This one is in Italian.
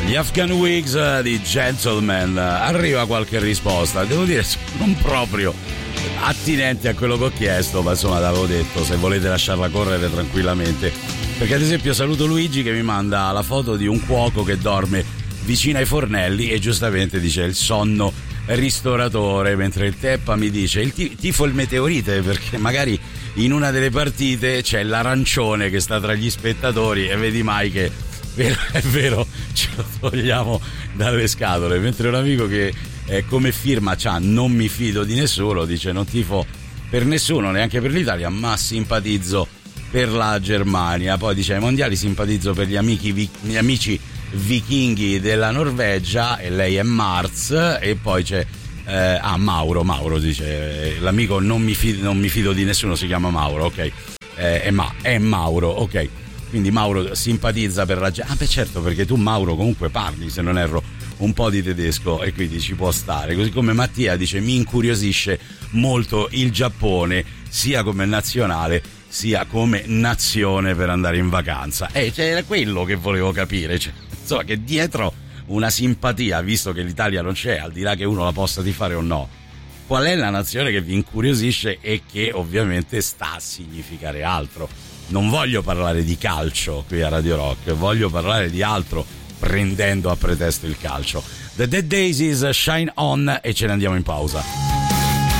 Gli Afghan Wigs di Gentleman. Arriva qualche risposta, devo dire non proprio attinente a quello che ho chiesto, ma insomma l'avevo detto, se volete lasciarla correre tranquillamente, perché ad esempio saluto Luigi che mi manda la foto di un cuoco che dorme vicino ai fornelli e giustamente dice il sonno ristoratore, mentre il Teppa mi dice il tifo il Meteorite, perché magari in una delle partite c'è l'arancione che sta tra gli spettatori e vedi mai che è vero, ce lo togliamo dalle scatole, mentre un amico che come firma c'ha non mi fido di nessuno, dice non tifo per nessuno, neanche per l'Italia, ma simpatizzo per la Germania. Poi dice ai mondiali simpatizzo per gli amici vichinghi della Norvegia, e lei è Mars. E poi c'è Mauro dice l'amico non mi fido di nessuno, si chiama Mauro, ok, è Mauro, ok. Quindi Mauro simpatizza per la gente. Ah beh certo, perché tu Mauro comunque parli, se non erro, un po' di tedesco e quindi ci può stare. Così come Mattia dice mi incuriosisce molto il Giappone, sia come nazionale sia come nazione per andare in vacanza. C'era quello che volevo capire, insomma, che dietro una simpatia, visto che l'Italia non c'è, al di là che uno la possa tifare o no, qual è la nazione che vi incuriosisce e che ovviamente sta a significare altro. Non voglio parlare di calcio qui a Radio Rock, voglio parlare di altro, prendendo a pretesto il calcio. The Dead Daisies, Shine On, e ce ne andiamo in pausa.